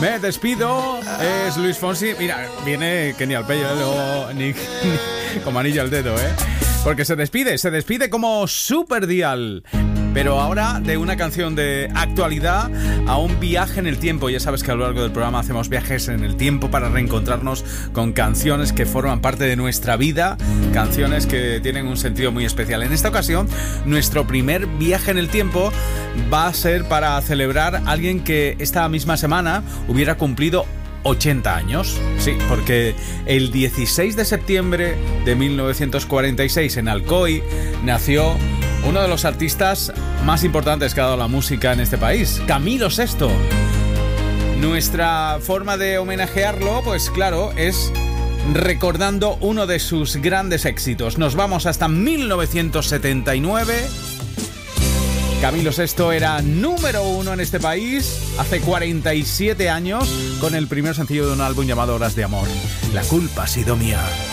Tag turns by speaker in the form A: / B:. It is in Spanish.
A: Me despido, es Luis Fonsi. Mira, viene Kenny Alpeyo, luego Nick como anillo al dedo, porque se despide como Super Dial. Pero ahora de una canción de actualidad a un viaje en el tiempo. Ya sabes que a lo largo del programa hacemos viajes en el tiempo para reencontrarnos con canciones que forman parte de nuestra vida, canciones que tienen un sentido muy especial. En esta ocasión, nuestro primer viaje en el tiempo va a ser para celebrar a alguien que esta misma semana hubiera cumplido 80 años, sí, porque el 16 de septiembre de 1946 en Alcoy nació uno de los artistas más importantes que ha dado la música en este país, Camilo VI. Nuestra forma de homenajearlo, pues claro, es recordando uno de sus grandes éxitos. Nos vamos hasta 1979. Camilo VI era número 1 en este país hace 47 años con el primer sencillo de un álbum llamado Horas de Amor. La culpa ha sido mía.